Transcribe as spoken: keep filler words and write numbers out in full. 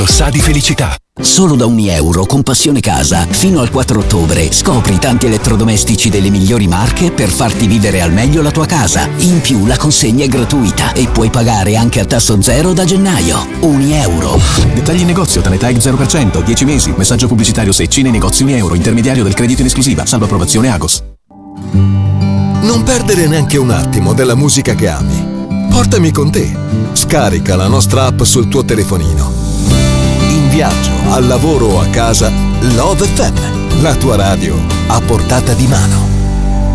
sa di felicità. Solo da un euro con Passione Casa, fino al quattro ottobre, scopri tanti elettrodomestici delle migliori marche per farti vivere al meglio la tua casa. In più la consegna è gratuita e puoi pagare anche a tasso zero da gennaio. Un euro. Dettagli in negozio, Tanetag zero per cento, dieci mesi, messaggio pubblicitario Secci nei negozi un euro, intermediario del credito in esclusiva, salvo approvazione Agos. Non perdere neanche un attimo della musica che ami. Portami con te. Scarica la nostra app sul tuo telefonino. In viaggio, al lavoro o a casa, Love F M, la tua radio a portata di mano.